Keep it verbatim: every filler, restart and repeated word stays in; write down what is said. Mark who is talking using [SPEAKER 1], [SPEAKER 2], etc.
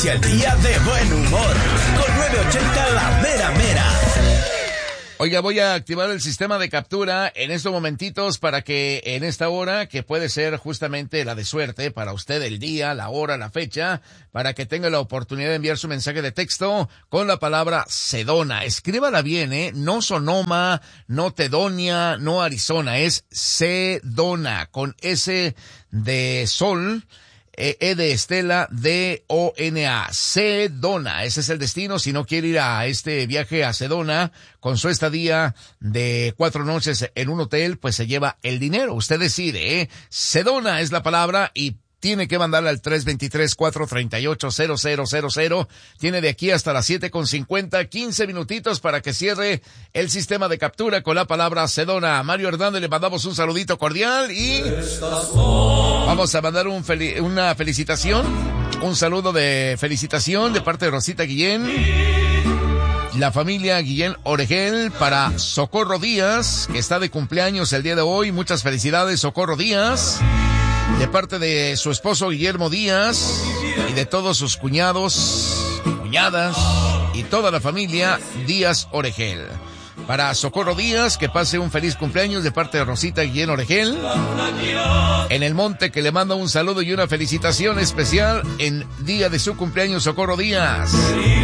[SPEAKER 1] Inicia el día de buen humor con nueve ochenta La Mera Mera.
[SPEAKER 2] Oiga, voy a activar el sistema de captura en estos momentitos para que en esta hora, que puede ser justamente la de suerte para usted, el día, la hora, la fecha, para que tenga la oportunidad de enviar su mensaje de texto con la palabra Sedona. Escríbala bien, ¿eh? No Sonoma, no Tedonia, no Arizona, es Sedona, con S de sol, E de Estela, D O N A, Sedona. Ese es el destino. Si no quiere ir a este viaje a Sedona con su estadía de cuatro noches en un hotel, pues se lleva el dinero. Usted decide, ¿eh? Sedona es la palabra y tiene que mandarla al tres dos tres, cuatro tres ocho, cero cero cero cero. Tiene de aquí hasta las siete con cincuenta, quince minutitos para que cierre el sistema de captura con la palabra Sedona. A Mario Hernández le mandamos un saludito cordial y vamos a mandar un fel- una felicitación, un saludo de felicitación de parte de Rosita Guillén, la familia Guillén Oregel, para Socorro Díaz, que está de cumpleaños el día de hoy. Muchas felicidades, Socorro Díaz, de parte de su esposo Guillermo Díaz y de todos sus cuñados, cuñadas y toda la familia Díaz Oregel. Para Socorro Díaz, que pase un feliz cumpleaños de parte de Rosita Guillén Oregel en el monte, que le manda un saludo y una felicitación especial en día de su cumpleaños, Socorro Díaz.